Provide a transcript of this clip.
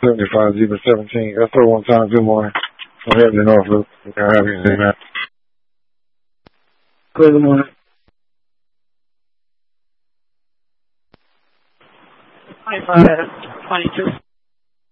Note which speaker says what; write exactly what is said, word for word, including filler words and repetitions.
Speaker 1: seventy-five, Zebra seventeen. That's for one time. Good morning. I'm heading to Norfolk. I'm happy to see that. Good morning.
Speaker 2: twenty-five, twenty-two.